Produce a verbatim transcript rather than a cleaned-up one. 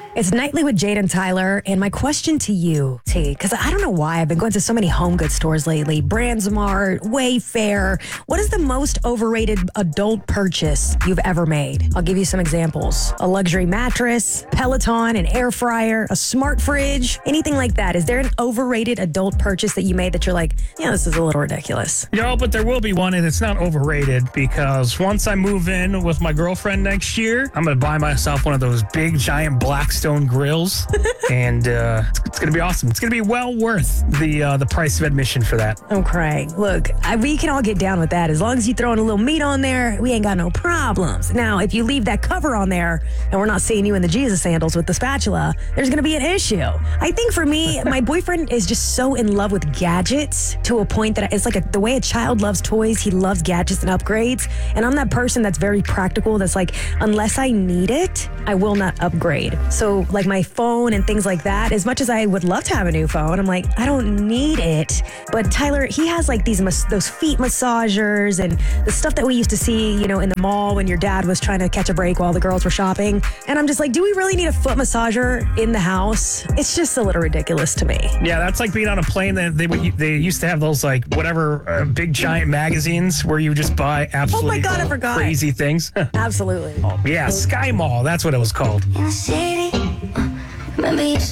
It's Nightly with Jade and Tyler, and my question to you, T, because I don't know why I've been going to so many home goods stores lately. Brandsmart, Wayfair. What is the most overrated adult purchase you've ever made? I'll give you some examples. A luxury mattress, Peloton, an air fryer, a smart fridge, anything like that. Is there an overrated adult purchase that you made that you're like, yeah, this is a little ridiculous? No, but there will be one, and it's not overrated because once I move in with my girlfriend next year, I'm going to buy myself one of those big, giant Blackstone grills, and uh, it's, it's going to be awesome. It's going to be well worth the uh, the price of admission for that. Okay, look, I, we can all get down with that. As long as you throw in a little meat on there, we ain't got no problems. Now, if you leave that cover on there, and we're not seeing you in the Jesus sandals with the spatula, there's going to be an issue. I think for me, my boyfriend is just so in love with gadgets to a point that it's like a, the way a child loves toys, he loves gadgets and upgrades. And I'm that person that's very practical, that's like, unless I need it, I will not upgrade. So like my phone and things like that, as much as I would love to have a new phone, I'm like, I don't need it. But Tyler, he has like these mas- those feet massagers and the stuff that we used to see, you know, in the mall when your dad was trying to catch a break while the girls were shopping. And I'm just like, do we really need a foot massager in the house? It's just a little ridiculous to me. Yeah, that's like being on a plane. That they they used to have those like whatever uh, big giant magazines where you just buy absolutely oh my God, I forgot. crazy things. Absolutely. Oh, yeah, Sky Mall. That's what it was called. In the city, remember you